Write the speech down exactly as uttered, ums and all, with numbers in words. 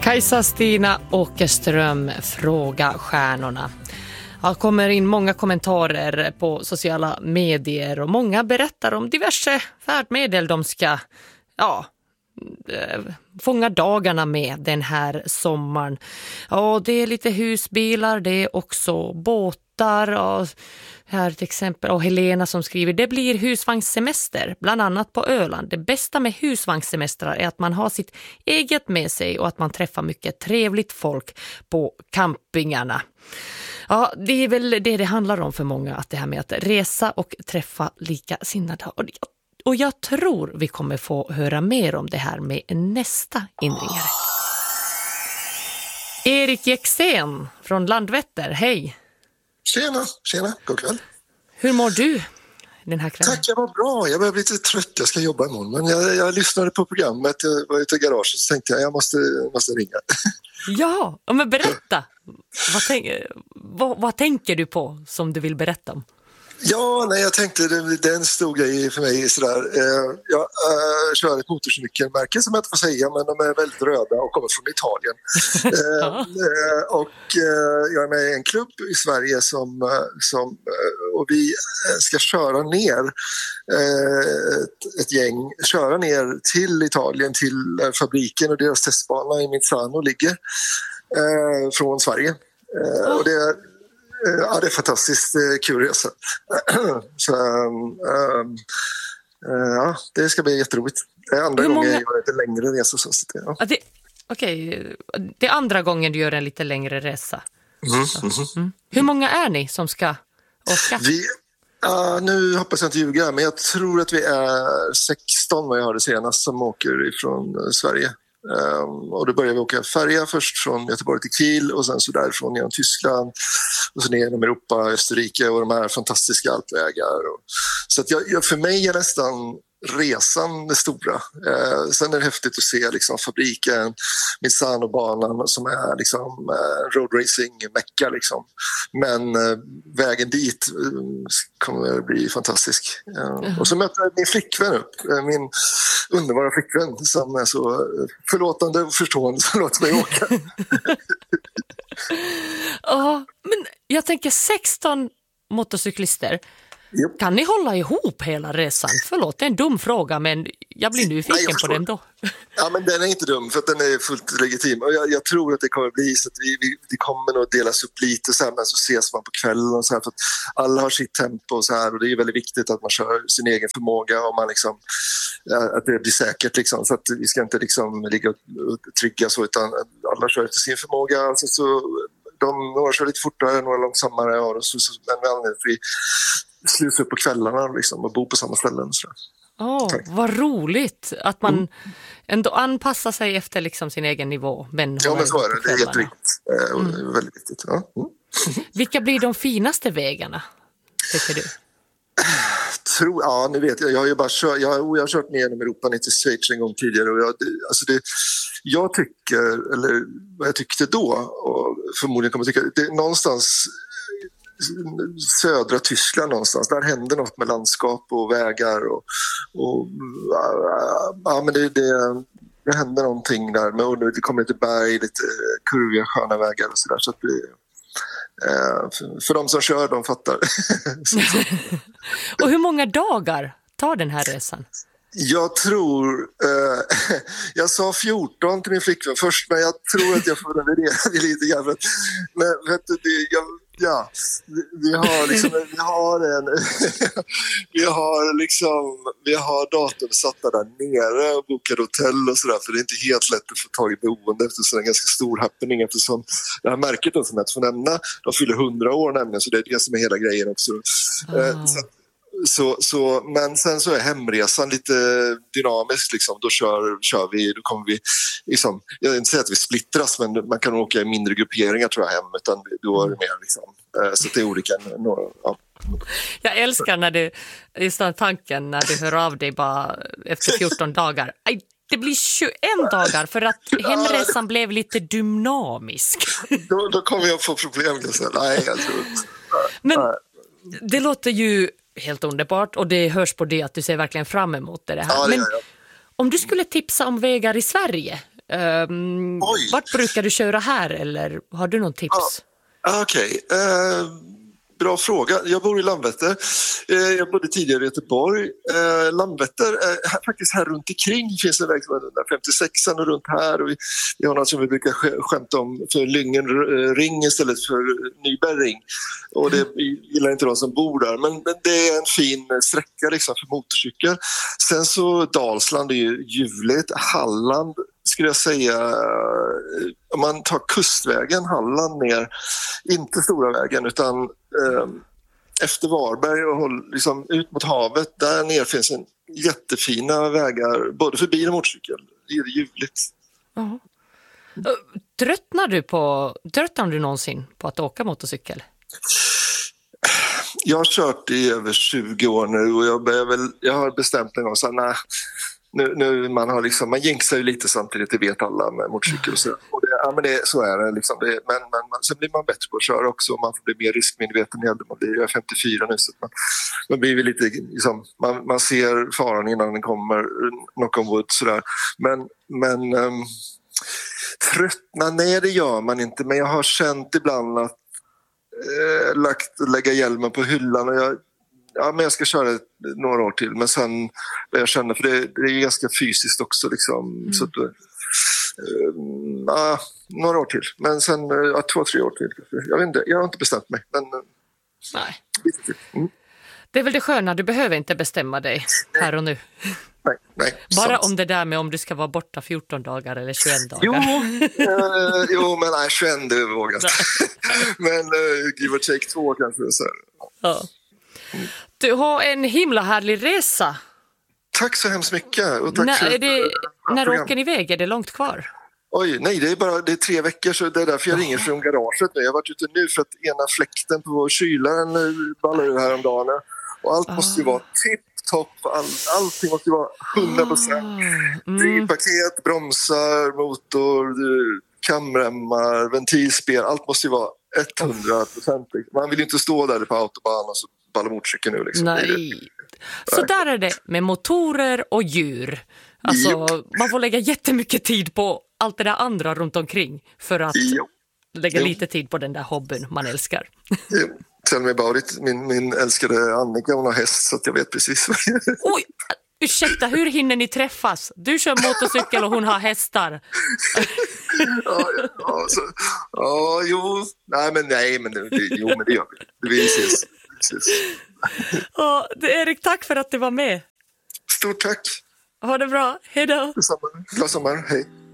Kajsa-Stina Åkerström, Fråga stjärnorna. Det kommer in många kommentarer på sociala medier och många berättar om diverse färdmedel de ska ja, fånga dagarna med den här sommaren. Ja, det är lite husbilar, det är också båtar och här till exempel och Helena som skriver det blir husvagnssemester, bland annat på Öland. Det bästa med husvagnssemestrar är att man har sitt eget med sig och att man träffar mycket trevligt folk på campingarna. Ja, det är väl det det handlar om för många, att det här med att resa och träffa likasinnade. Och jag tror vi kommer få höra mer om det här med nästa inringare. Erik Jäxén från Landvetter, hej! Tjena, tjena, god kväll. Hur mår du den här kvällen? Tack, jag var bra. Jag börjar bli lite trött, jag ska jobba imorgon. Men jag, jag lyssnade på programmet, jag var ute i garaget och tänkte jag, jag måste, måste ringa. Ja, men berätta. Vad, tänk, vad, vad tänker du på som du vill berätta om? Ja, nej, jag tänkte det, det är en stor grej för mig. Sådär. Eh, jag äh, kör ett motorcykelmärke som jag inte får säga, men de är väldigt röda och kommer från Italien. eh, eh, och eh, jag är med i en klubb i Sverige som, som och vi ska köra ner eh, ett, ett gäng, köra ner till Italien, till fabriken och deras testbana i Misano ligger eh, från Sverige. Eh, och det är Ja, det är fantastiskt kul resa. Så, um, ja, det ska bli jätteroligt. Det är andra Hur många... gången jag gör lite längre resa. Så ja. Ja, det... Okej, det är andra gången du gör en lite längre resa. Mm, mm. Mm. Hur många är ni som ska åka? Vi, uh, nu hoppas jag inte ljuga, men jag tror att vi är sexton, vad jag hörde senast, som åker ifrån Sverige. Um, och då börjar vi åka färja först från Göteborg till Kiel och sen så därifrån genom Tyskland och så ner genom Europa, Österrike och de här fantastiska alpvägar. Och, så att jag, jag, för mig är nästan resan det stora. Eh, sen är det häftigt att se liksom, fabriken, Misano-banan som är liksom, eh, roadracing-mecka. Liksom. Men eh, vägen dit eh, kommer att bli fantastisk. Eh, mm. Och så möter jag min flickvän upp, eh, min underbara flickvän som är så förlåtande och förstående som låter mig åka. Ja, men jag tänker sexton motorcyklister. Yep. Kan ni hålla ihop hela resan? Förlåt, det är en dum fråga, men jag blir nyfiken Nej, jag på den då. Ja, men den är inte dum för att den är fullt legitim. Och jag, jag tror att det kommer bli så att vi, vi, det kommer nog delas upp lite så här, men så ses man på kvällen och så här, för att alla har sitt tempo och så här, och det är väldigt viktigt att man kör sin egen förmåga och man liksom, att det blir säkert liksom, så att vi ska inte liksom ligga och trygga så, utan alla kör efter sin förmåga. Alltså, så de, några kör lite fortare, några långsammare och så, så, men vi sluta upp på kvällarna liksom, och bo på samma ställen. Åh, oh, vad roligt att man mm. ändå anpassar sig efter liksom sin egen nivå. Men ja, men så är det. Det är jätteviktigt. Eh, mm. Väldigt viktigt. Ja. Mm. Vilka blir de finaste vägarna, tycker du? Tror, ja, nu vet jag. Jag har ju bara kört, jag, jag har kört ner genom Europa ner till Schweiz en gång tidigare. Och jag, alltså det, jag tycker, eller vad jag tyckte då, och förmodligen kommer jag tycka, det är någonstans södra Tyskland någonstans. Där händer något med landskap och vägar och, och ja, men det, det, det händer någonting där med, det kommer lite berg, lite kurviga sköna vägar och sådär, så att det, för, för de som kör, de fattar. Och hur många dagar tar den här resan? Jag tror, eh, jag sa fjorton till min flickvän först, men jag tror att jag får revidera det lite grann. Men vet du, det, jag, ja, vi har liksom, vi har en, vi har liksom, vi har datum satta där nere och bokade hotell och sådär, för det är inte helt lätt att få tag i boende eftersom det är en ganska stor happening, eftersom det här märket då, som jag får nämna, de fyller hundra år nämligen, så det är det som är hela grejen också. Eh, så Så, så, men sen så är hemresan lite dynamisk liksom. Då kör, kör vi, då kommer vi liksom, jag vill inte säga att vi splittras, men man kan åka i mindre grupperingar tror jag hem, utan då är det mer liksom, så det är olika. Ja. Jag älskar när du, just den tanken när du hör av dig bara efter fjorton dagar. Aj, det blir tjugoen dagar för att hemresan blev lite dynamisk. Då, då kommer jag få problem. Nej, jag tror inte. Men det låter ju helt underbart, och det hörs på det att du ser verkligen fram emot det här. Ja, men ja, ja. Om du skulle tipsa om vägar i Sverige, Um, vart brukar du köra här eller har du någon tips? Ja, Okej, okay. uh, bra fråga. Jag bor i Landvetter. Uh, jag bodde tidigare i Göteborg. Uh, Landvetter, uh, här, faktiskt här runt omkring finns en väg som är femtiosex och runt här. Och vi, vi har något som vi brukar sk- skämta om för Lyngen uh, ring istället för Nyberg ring. Och det gillar inte de som bor där. Men, men det är en fin sträcka liksom, för motorcykel. Sen så Dalsland är ju ljuvligt. Halland skulle jag säga, om man tar kustvägen Halland ner, inte stora vägen utan eh, efter Varberg och håll, liksom, ut mot havet, där ner finns en jättefina vägar både för bil och motorcykel. Det är ljuvligt. Uh-huh. Tröttnar du på, tröttnar du någonsin på att åka motorcykel? Jag har kört i över tjugo år nu och jag, börjar väl, jag har bestämt en gång så nej. Nu, nu man har liksom, man jinxar ju lite samtidigt, det vet alla med motorcykel och så. Och det, ja, men det, så är det liksom. Det, men, men man, sen blir man bättre på att köra också och man får bli mer riskmedveten. Man blir, jag är femtiofyra nu så man, man blir lite liksom, man, man ser faran innan den kommer, knock on wood sådär. Men, men um, tröttna, nej det gör man inte. Men jag har känt ibland att eh, lagt, lägga hjälmen på hyllan och jag Ja, men jag ska köra några år till, men sen jag känner för det, det är ganska fysiskt också liksom, mm. så att, uh, uh, några år till, men sen uh, två, tre år till. Jag vet inte, jag har inte bestämt mig, men uh, nej. Mm. Det är väl det sköna, du behöver inte bestämma dig här och nu. Nej, nej, bara sant. om det där med om du ska vara borta fjorton dagar eller tjugoett dagar. Jo, uh, jo men nej, tjugoett det vågar jag. Men uh, give or take två kanske så här. Ja. Du har en himla härlig resa. Tack så hemskt mycket. Och tack när för, är det, uh, när åker ni iväg? Är det långt kvar? Oj, nej det är bara det är tre veckor så det är därför jag ringer från garaget nu. Jag har varit ute nu för att ena fläkten på kylaren ballade ur häromdagen. Och allt måste ju vara tipp-topp. All, allting måste ju vara hundra procent. Mm. Drivpaket, bromsar, motor, kamremmar, ventilspel. Allt måste ju vara hundra procent. Man vill ju inte stå där på autobahn och så balla motorcykeln nu. Liksom. Nej. Så där är det med motorer och djur. Alltså, yep. Man får lägga jättemycket tid på allt det där andra runt omkring för att yep. lägga yep. lite tid på den där hobbyn man älskar. Yep. Tell me about it. Min, min älskade Annika, hon har häst så att jag vet precis. Oj, ursäkta, hur hinner ni träffas? Du kör motorcykel och hon har hästar. ja, ja, så, ja, jo, nej men nej, men det, jo, men det gör vi. Vi ses. Vi ses. Ja, Erik, tack för att du var med. Stort tack. Ha det bra, hej då. Glad sommar, hej.